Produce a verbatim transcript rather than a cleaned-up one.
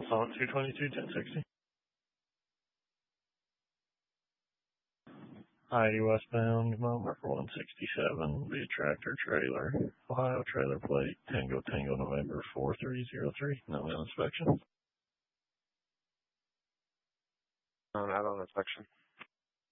Summit two twenty-two, ten sixty. I eighty westbound, number for one sixty-seven, via tractor trailer, Ohio trailer plate, Tango Tango November four three zero three, no mail inspection. Um, out on inspection.